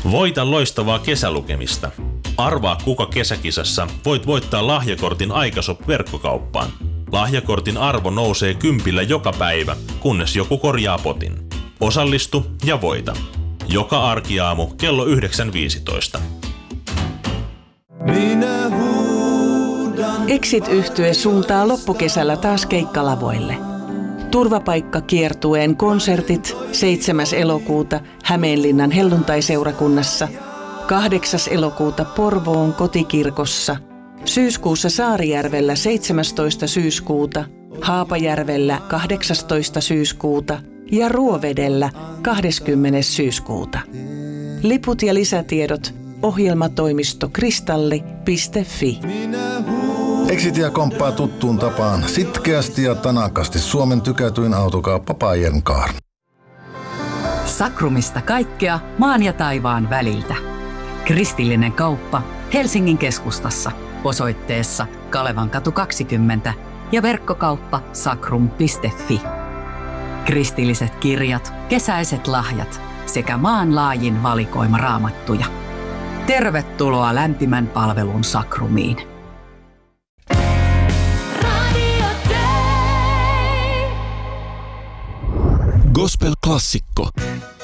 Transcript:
Voita loistavaa kesälukemista. Arvaa kuka kesäkisassa voit voittaa lahjakortin Aikashop-verkkokauppaan. Lahjakortin arvo nousee 10 joka päivä, kunnes joku korjaa potin. Osallistu ja voita. Joka arkiaamu kello 9.15. Exit-yhtye suuntaa loppukesällä taas keikkalavoille. Turvapaikkakiertueen konsertit 7. elokuuta Hämeenlinnan helluntaiseurakunnassa, 8. elokuuta Porvoon kotikirkossa, syyskuussa Saarijärvellä 17. syyskuuta, Haapajärvellä 18. syyskuuta ja Ruovedellä 20. syyskuuta. Liput ja lisätiedot ohjelmatoimisto kristalli.fi. Exitia komppaa tuttuun tapaan sitkeästi ja tanakasti Suomen tykätyin autokauppa Bajern Car. Sakrumista kaikkea maan ja taivaan väliltä. Kristillinen kauppa Helsingin keskustassa osoitteessa Kalevankatu 20 ja verkkokauppa sakrum.fi. Kristilliset kirjat, kesäiset lahjat sekä maanlaajin valikoima raamattuja. Tervetuloa lämpimän palvelun Sakrumiin. Gospel-klassikko.